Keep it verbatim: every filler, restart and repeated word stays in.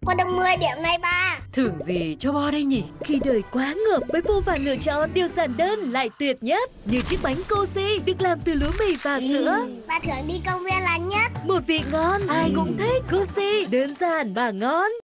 Con được mười điểm này ba. Thưởng gì cho Bo đây nhỉ? Khi đời quá ngợp với vô vàn lựa chọn, điều giản đơn lại tuyệt nhất. Như chiếc bánh Cozy được làm từ lúa mì và sữa. Ba thưởng đi công viên là nhất. Một vị ngon, ai cũng thích. Cozy, đơn giản mà ngon.